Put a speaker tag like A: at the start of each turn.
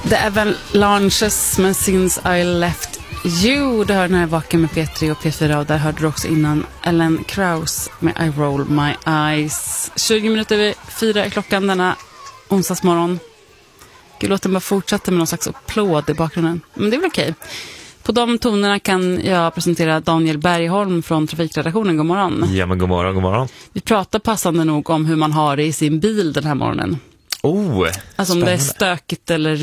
A: The Avalanches med Since I Left You. Det hör den här Vaken med P3 och P4. Och där hörde du också innan Ellen Krauss med I Roll My Eyes. 20 minuter över 4 är klockan denna onsdagsmorgon. Gud, låt den bara fortsätta med någon slags applåd i bakgrunden. Men det är väl okej. På de tonerna kan jag presentera Daniel Bergholm från Trafikredaktionen. God morgon.
B: Ja, men god morgon, god morgon.
A: Vi pratar passande nog om hur man har det i sin bil den här morgonen.
B: Oh,
A: alltså om det är stökigt eller